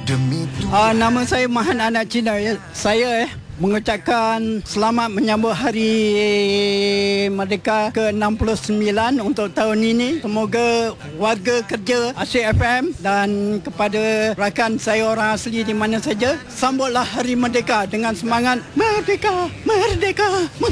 Nama saya Mahan Anak Cina. Saya mengucapkan selamat menyambut Hari Merdeka ke-69 untuk tahun ini. Semoga warga kerja Asyik FM dan kepada rakan saya orang asli di mana saja, sambutlah Hari Merdeka dengan semangat Merdeka, Merdeka, Merdeka.